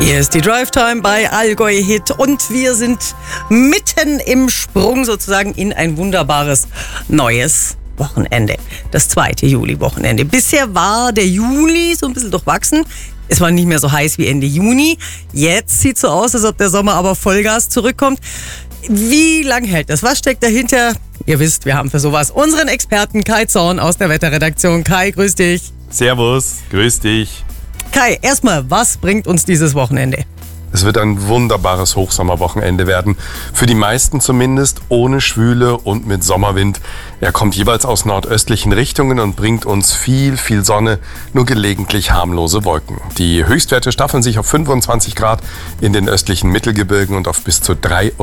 Hier ist die Drive Time bei Allgäu Hit und wir sind mitten im Sprung sozusagen in ein wunderbares neues Wochenende. Das 2. Juli-Wochenende. Bisher war der Juli so ein bisschen durchwachsen. Es war nicht mehr so heiß wie Ende Juni. Jetzt sieht es so aus, als ob der Sommer aber Vollgas zurückkommt. Wie lang hält das? Was steckt dahinter? Ihr wisst, wir haben für sowas unseren Experten Kai Zorn aus der Wetterredaktion. Kai, grüß dich. Servus, grüß dich. Kai, erstmal, was bringt uns dieses Wochenende? Es wird ein wunderbares Hochsommerwochenende werden. Für die meisten zumindest, ohne Schwüle und mit Sommerwind. Er kommt jeweils aus nordöstlichen Richtungen und bringt uns viel Sonne, nur gelegentlich harmlose Wolken. Die Höchstwerte staffeln sich auf 25 Grad in den östlichen Mittelgebirgen und auf bis zu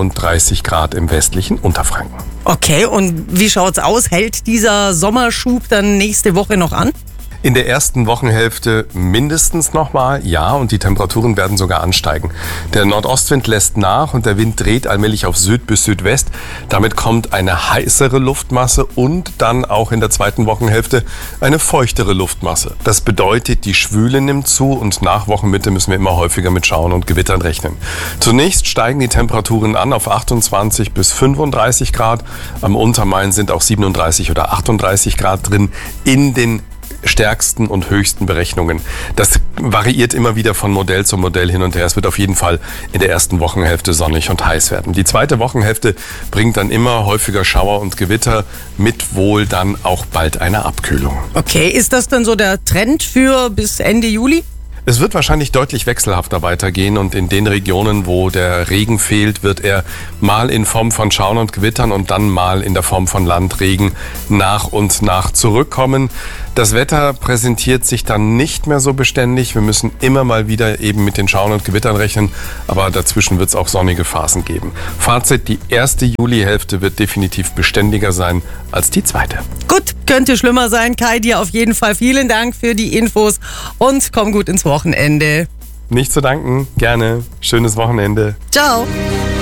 33 Grad im westlichen Unterfranken. Okay, und wie schaut's aus? Hält dieser Sommerschub dann nächste Woche noch an? In der ersten Wochenhälfte mindestens nochmal, ja, und die Temperaturen werden sogar ansteigen. Der Nordostwind lässt nach und der Wind dreht allmählich auf Süd bis Südwest. Damit kommt eine heißere Luftmasse und dann auch in der zweiten Wochenhälfte eine feuchtere Luftmasse. Das bedeutet, die Schwüle nimmt zu und nach Wochenmitte müssen wir immer häufiger mit Schauern und Gewittern rechnen. Zunächst steigen die Temperaturen an auf 28 bis 35 Grad. Am Untermain sind auch 37 oder 38 Grad drin in den stärksten und höchsten Berechnungen. Das variiert immer wieder von Modell zu Modell hin und her. Es wird auf jeden Fall in der ersten Wochenhälfte sonnig und heiß werden. Die zweite Wochenhälfte bringt dann immer häufiger Schauer und Gewitter mit wohl dann auch bald einer Abkühlung. Okay, ist das dann so der Trend für bis Ende Juli? Es wird wahrscheinlich deutlich wechselhafter weitergehen und in den Regionen, wo der Regen fehlt, wird er mal in Form von Schauern und Gewittern und dann mal in der Form von Landregen nach und nach zurückkommen. Das Wetter präsentiert sich dann nicht mehr so beständig. Wir müssen immer mal wieder eben mit den Schauern und Gewittern rechnen, aber dazwischen wird es auch sonnige Phasen geben. Fazit, die erste Julihälfte wird definitiv beständiger sein als die zweite. Gut, könnte schlimmer sein. Kai, dir auf jeden Fall vielen Dank für die Infos und komm gut ins Wochenende. Nicht zu danken, gerne. Schönes Wochenende. Ciao.